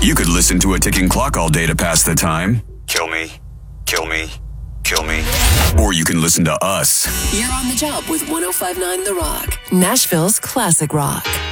You could listen to a ticking clock all day to pass the time. Kill me, kill me, kill me. Or you can listen to us. You're on the job with 105.9 The Rock, Nashville's classic rock.